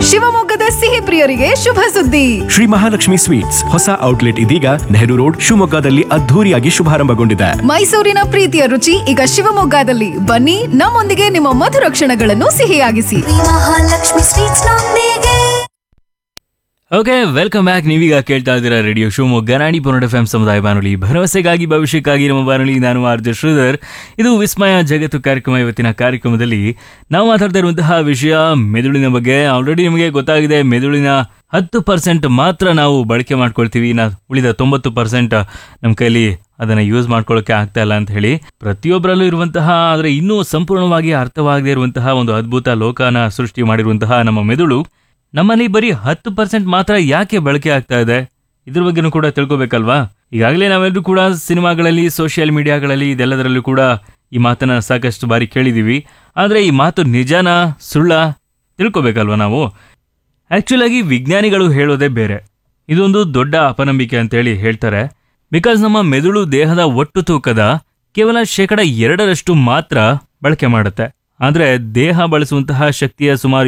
ಶಿವಮೊಗ್ಗದ ಸಿಹಿ ಪ್ರಿಯರಿಗೆ ಶುಭ ಸುದ್ದಿ. ಶ್ರೀ ಮಹಾಲಕ್ಷ್ಮಿ ಸ್ವೀಟ್ಸ್ ಹೊಸ ಔಟ್ಲೆಟ್ ಇದೀಗ ನೆಹರು ರೋಡ್ ಶಿವಮೊಗ್ಗದಲ್ಲಿ ಅದ್ಧೂರಿಯಾಗಿ ಶುಭಾರಂಭಗೊಂಡಿದೆ. ಮೈಸೂರಿನ ಪ್ರೀತಿಯ ರುಚಿ ಈಗ ಶಿವಮೊಗ್ಗದಲ್ಲಿ. ಬನ್ನಿ, ನಮ್ಮೊಂದಿಗೆ ನಿಮ್ಮ ಮಧುರ ಕ್ಷಣಗಳನ್ನು ಸಿಹಿಯಾಗಿಸಿ. ಮಹಾಲಕ್ಷ್ಮಿ ಸ್ವೀಟ್ಸ್ ನೊಂದಿಗೆ. Okay, welcome back. ನೀವೀಗ ಕೇಳ್ತಾ ಇದ್ದೀರಾ ರೇಡಿಯೋ ಶಿವಮೊಗ್ಗ 90.4 FM ಸಮುದಾಯ ಬಾನುಲಿ, ಭರವಸೆಗಾಗಿ ಭವಿಷ್ಯಕ್ಕಾಗಿ ನಮ್ಮ ಬಾನುಲಿ. ನಾನು ಆರ್ಜೆ ಶ್ರೀಧರ್. ಇದು ವಿಸ್ಮಯ ಜಗತ್ತು ಕಾರ್ಯಕ್ರಮ. ಇವತ್ತಿನ ಕಾರ್ಯಕ್ರಮದಲ್ಲಿ ನಾವು ಮಾತಾಡ್ತಾ ಇರುವಂತಹ ವಿಷಯ ಮೆದುಳಿನ ಬಗ್ಗೆ. ಆಲ್ರೆಡಿ ನಿಮಗೆ ಗೊತ್ತಾಗಿದೆ, ಮೆದುಳಿನ 10% ಮಾತ್ರ ನಾವು ಬಳಕೆ ಮಾಡ್ಕೊಳ್ತೀವಿ. ಉಳಿದ 90% ನಮ್ಮ ಕೈಲಿ ಅದನ್ನು ಯೂಸ್ ಮಾಡ್ಕೊಳ್ಳೋಕೆ ಆಗ್ತಾ ಇಲ್ಲ ಅಂತ ಹೇಳಿ ಪ್ರತಿಯೊಬ್ಬರಲ್ಲೂ ಇರುವಂತಹ, ಆದರೆ ಇನ್ನೂ ಸಂಪೂರ್ಣವಾಗಿ ಅರ್ಥವಾಗದೇ ಇರುವಂತಹ ಒಂದು ಅದ್ಭುತ ಲೋಕನ ಸೃಷ್ಟಿ ಮಾಡಿರುವಂತಹ ನಮ್ಮ ಮೆದುಳು ನಮ್ಮಲ್ಲಿ ಬರೀ 10% ಮಾತ್ರ ಯಾಕೆ ಬಳಕೆ ಆಗ್ತಾ ಇದೆ, ಇದ್ರ ಬಗ್ಗೆನೂ ಕೂಡ ತಿಳ್ಕೊಬೇಕಲ್ವಾ. ಈಗಾಗಲೇ ನಾವೆಲ್ಲರೂ ಕೂಡ ಸಿನಿಮಾಗಳಲ್ಲಿ, ಸೋಷಿಯಲ್ ಮೀಡಿಯಾಗಳಲ್ಲಿ, ಇದೆಲ್ಲದರಲ್ಲೂ ಕೂಡ ಈ ಮಾತನ್ನ ಸಾಕಷ್ಟು ಬಾರಿ ಕೇಳಿದೀವಿ. ಆದರೆ ಈ ಮಾತು ನಿಜನಾ ಸುಳ್ಳ ತಿಳ್ಕೊಬೇಕಲ್ವಾ ನಾವು. ಆಕ್ಚುಲ್ ಆಗಿ ವಿಜ್ಞಾನಿಗಳು ಹೇಳೋದೇ ಬೇರೆ. ಇದೊಂದು ದೊಡ್ಡ ಅಪನಂಬಿಕೆ ಅಂತೇಳಿ ಹೇಳ್ತಾರೆ. ಬಿಕಾಸ್ ನಮ್ಮ ಮೆದುಳು ದೇಹದ ಒಟ್ಟು ತೂಕದ ಕೇವಲ 2% ಮಾತ್ರ ಬಳಕೆ ಮಾಡುತ್ತೆ. ಆದ್ರೆ ದೇಹ ಬಳಸುವಂತಹ ಶಕ್ತಿಯ ಸುಮಾರು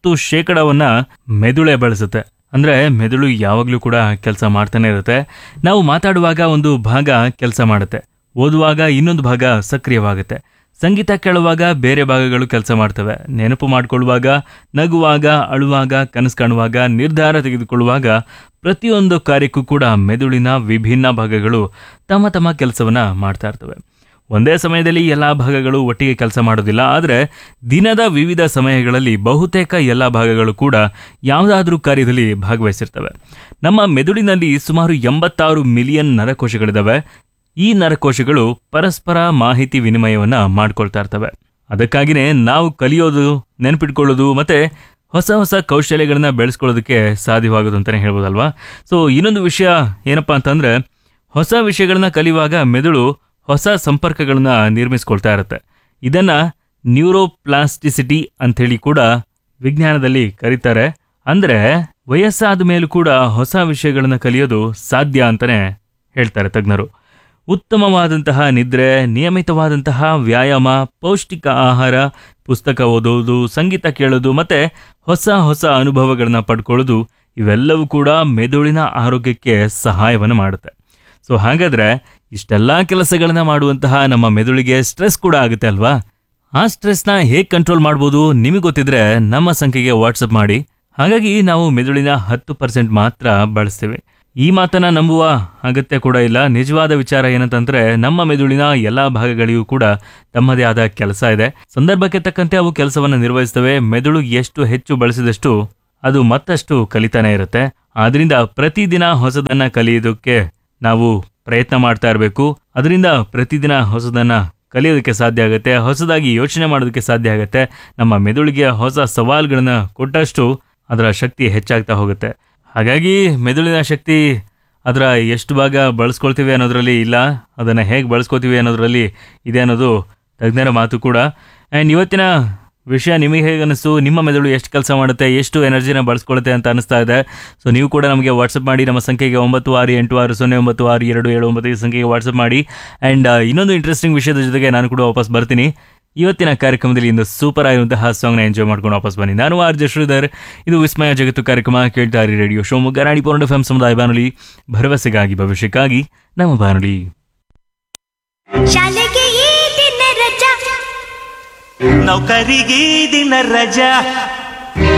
20% ಮೆದುಳೇ ಬಳಸುತ್ತೆ. ಅಂದ್ರೆ ಮೆದುಳು ಯಾವಾಗ್ಲೂ ಕೂಡ ಕೆಲಸ ಮಾಡ್ತಾನೆ ಇರುತ್ತೆ. ನಾವು ಮಾತಾಡುವಾಗ ಒಂದು ಭಾಗ ಕೆಲಸ ಮಾಡುತ್ತೆ, ಓದುವಾಗ ಇನ್ನೊಂದು ಭಾಗ ಸಕ್ರಿಯವಾಗುತ್ತೆ, ಸಂಗೀತ ಕೇಳುವಾಗ ಬೇರೆ ಭಾಗಗಳು ಕೆಲಸ ಮಾಡ್ತವೆ, ನೆನಪು ಮಾಡ್ಕೊಳ್ಳುವಾಗ, ನಗುವಾಗ, ಅಳುವಾಗ, ಕನಸು ಕಾಣುವಾಗ, ನಿರ್ಧಾರ ತೆಗೆದುಕೊಳ್ಳುವಾಗ ಪ್ರತಿಯೊಂದು ಕಾರ್ಯಕ್ಕೂ ಕೂಡ ಮೆದುಳಿನ ವಿಭಿನ್ನ ಭಾಗಗಳು ತಮ್ಮ ತಮ್ಮ ಕೆಲಸವನ್ನ ಮಾಡ್ತಾ ಇರ್ತವೆ. ಒಂದೇ ಸಮಯದಲ್ಲಿ ಎಲ್ಲ ಭಾಗಗಳು ಒಟ್ಟಿಗೆ ಕೆಲಸ ಮಾಡೋದಿಲ್ಲ. ಆದರೆ ದಿನದ ವಿವಿಧ ಸಮಯಗಳಲ್ಲಿ ಬಹುತೇಕ ಎಲ್ಲ ಭಾಗಗಳು ಕೂಡ ಯಾವುದಾದ್ರೂ ಕಾರ್ಯದಲ್ಲಿ ಭಾಗವಹಿಸಿರ್ತವೆ. ನಮ್ಮ ಮೆದುಳಿನಲ್ಲಿ ಸುಮಾರು 86 ಮಿಲಿಯನ್ ನರಕೋಶಗಳಿದ್ದಾವೆ. ಈ ನರಕೋಶಗಳು ಪರಸ್ಪರ ಮಾಹಿತಿ ವಿನಿಮಯವನ್ನ ಮಾಡ್ಕೊಳ್ತಾ ಇರ್ತವೆ. ಅದಕ್ಕಾಗಿನೇ ನಾವು ಕಲಿಯೋದು, ನೆನಪಿಟ್ಕೊಳ್ಳೋದು ಮತ್ತೆ ಹೊಸ ಹೊಸ ಕೌಶಲ್ಯಗಳನ್ನ ಬೆಳೆಸ್ಕೊಳ್ಳೋದಕ್ಕೆ ಸಾಧ್ಯವಾಗೋದು ಅಂತಾನೆ ಹೇಳ್ಬೋದಲ್ವಾ. ಸೊ ಇನ್ನೊಂದು ವಿಷಯ ಏನಪ್ಪಾ ಅಂತಂದ್ರೆ, ಹೊಸ ವಿಷಯಗಳನ್ನ ಕಲಿಯುವಾಗ ಮೆದುಳು ಹೊಸ ಸಂಪರ್ಕಗಳನ್ನ ನಿರ್ಮಿಸ್ಕೊಳ್ತಾ ಇರುತ್ತೆ. ಇದನ್ನ ನ್ಯೂರೋಪ್ಲಾಸ್ಟಿಸಿಟಿ ಅಂಥೇಳಿ ಕೂಡ ವಿಜ್ಞಾನದಲ್ಲಿ ಕರೀತಾರೆ. ಅಂದ್ರೆ ವಯಸ್ಸಾದ ಮೇಲೂ ಕೂಡ ಹೊಸ ವಿಷಯಗಳನ್ನ ಕಲಿಯೋದು ಸಾಧ್ಯ ಅಂತಾನೆ ಹೇಳ್ತಾರೆ ತಜ್ಞರು. ಉತ್ತಮವಾದಂತಹ ನಿದ್ರೆ, ನಿಯಮಿತವಾದಂತಹ ವ್ಯಾಯಾಮ, ಪೌಷ್ಟಿಕ ಆಹಾರ, ಪುಸ್ತಕ ಓದೋದು, ಸಂಗೀತ ಕೇಳೋದು ಮತ್ತೆ ಹೊಸ ಹೊಸ ಅನುಭವಗಳನ್ನ ಪಡ್ಕೊಳ್ಳೋದು, ಇವೆಲ್ಲವೂ ಕೂಡ ಮೆದುಳಿನ ಆರೋಗ್ಯಕ್ಕೆ ಸಹಾಯವನ್ನು ಮಾಡುತ್ತೆ. ಸೊ ಹಾಗಾದ್ರೆ ಇಷ್ಟೆಲ್ಲ ಕೆಲಸಗಳನ್ನ ಮಾಡುವಂತಹ ನಮ್ಮ ಮೆದುಳಿಗೆ ಸ್ಟ್ರೆಸ್ ಕೂಡ ಆಗುತ್ತೆ ಅಲ್ವಾ. ಆ ಸ್ಟ್ರೆಸ್ನ ಹೇಗೆ ಕಂಟ್ರೋಲ್ ಮಾಡ್ಬೋದು ನಿಮಗೆ ಗೊತ್ತಿದ್ರೆ ನಮ್ಮ ಸಂಖ್ಯೆಗೆ ವಾಟ್ಸಪ್ ಮಾಡಿ. ಹಾಗಾಗಿ ನಾವು ಮೆದುಳಿನ 10% ಮಾತ್ರ ಬಳಸ್ತೀವಿ. ಈ ಮಾತನ್ನ ನಂಬುವ ಅಗತ್ಯ ಕೂಡ ಇಲ್ಲ. ನಿಜವಾದ ವಿಚಾರ ಏನಂತಂದ್ರೆ, ನಮ್ಮ ಮೆದುಳಿನ ಎಲ್ಲಾ ಭಾಗಗಳಿಗೂ ಕೂಡ ತಮ್ಮದೇ ಆದ ಕೆಲಸ ಇದೆ. ಸಂದರ್ಭಕ್ಕೆ ತಕ್ಕಂತೆ ಅವು ಕೆಲಸವನ್ನ ನಿರ್ವಹಿಸ್ತವೆ. ಮೆದುಳು ಎಷ್ಟು ಹೆಚ್ಚು ಬಳಸಿದಷ್ಟು ಅದು ಮತ್ತಷ್ಟು ಕಲಿತಾನೆ ಇರುತ್ತೆ. ಆದ್ರಿಂದ ಪ್ರತಿದಿನ ಹೊಸದನ್ನ ಕಲಿಯೋದಕ್ಕೆ ನಾವು ಪ್ರಯತ್ನ ಮಾಡ್ತಾ ಇರಬೇಕು. ಅದರಿಂದ ಪ್ರತಿದಿನ ಹೊಸದನ್ನ ಕಲಿಯೋದಕ್ಕೆ ಸಾಧ್ಯ ಆಗುತ್ತೆ, ಹೊಸದಾಗಿ ಯೋಚನೆ ಮಾಡೋದಕ್ಕೆ ಸಾಧ್ಯ ಆಗುತ್ತೆ. ನಮ್ಮ ಮೆದುಳಿಗೆ ಹೊಸ ಸವಾಲುಗಳನ್ನ ಕೊಟ್ಟಷ್ಟು ಅದರ ಶಕ್ತಿ ಹೆಚ್ಚಾಗ್ತಾ ಹೋಗುತ್ತೆ. ಹಾಗಾಗಿ ಮೆದುಳಿನ ಶಕ್ತಿ ಅದರ ಎಷ್ಟು ಭಾಗ ಬಳಸ್ಕೊಳ್ತೀವಿ ಅನ್ನೋದ್ರಲ್ಲಿ ಇಲ್ಲ, ಅದನ್ನು ಹೇಗೆ ಬಳಸ್ಕೊತೀವಿ ಅನ್ನೋದ್ರಲ್ಲಿ ಇದೆ ಅನ್ನೋದು ತಜ್ಞರ ಮಾತು ಕೂಡ. ಆ್ಯಂಡ್ ಇವತ್ತಿನ ವಿಷಯ ನಿಮಗೆ ಹೇಗೆ ಅನ್ನಿಸ್ತು, ನಿಮ್ಮ ಮೆದುಳು ಎಷ್ಟು ಕೆಲಸ ಮಾಡುತ್ತೆ, ಎಷ್ಟು ಎನರ್ಜಿನ ಬಳಸ್ಕೊಳುತ್ತೆ ಅಂತ ಅನಿಸ್ತಾ ಇದೆ. ಸೊ ನೀವು ಕೂಡ ನಮಗೆ ವಾಟ್ಸಪ್ ಮಾಡಿ. ನಮ್ಮ ಸಂಖ್ಯೆಗೆ 9686099279 ಈ ಸಂಖ್ಯೆಗೆ ವಾಟ್ಸಪ್ ಮಾಡಿ. ಆ್ಯಂಡ್ ಇನ್ನೊಂದು ಇಂಟ್ರೆಸ್ಟಿಂಗ್ ವಿಷಯದ ಜೊತೆಗೆ ನಾನು ಕೂಡ ವಾಪಸ್ ಬರ್ತೀನಿ. ಇವತ್ತಿನ ಕಾರ್ಯಕ್ರಮದಲ್ಲಿ ಇಂದು ಸೂಪರ್ ಆಗಿರುವಂತಹ ಸಾಂಗ್ನ ಎಂಜಾಯ್ ಮಾಡ್ಕೊಂಡು ವಾಪಸ್ ಬನ್ನಿ. ನಾನು ಆರ್ಜೆ ಶ್ರೀಧರ್. ಇದು ವಿಸ್ಮಯ ಜಗತ್ತು ಕಾರ್ಯಕ್ರಮ. ಕೇಳ್ತಾ ಇರಿ ರೇಡಿಯೋ ಶಿವಮೊಗ್ಗ 90.4 FM ಸಮುದಾಯ ಬಾನುಲಿ, ಭರವಸೆಗಾಗಿ ಭವಿಷ್ಯಕ್ಕಾಗಿ ನಮ್ಮ ಬಾನುಲಿ. ಶಾಲೆಗೆ ಈ ದಿನ ರಜಾ, ನೌಕರಿಗೆ ದಿನ ರಜಾ.